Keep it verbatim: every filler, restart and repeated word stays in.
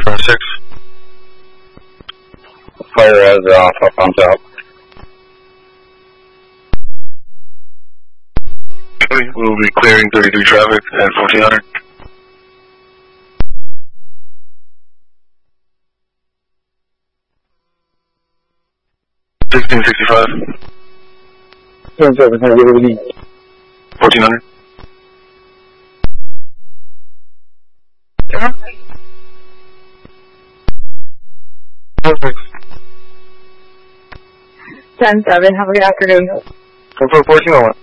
four six. Fire as off, up on top. Okay, we'll be clearing thirty-three traffic at fourteen hundred. sixteen sixty-five. fourteen hundred. ten seven, have a good afternoon. fourteen oh one.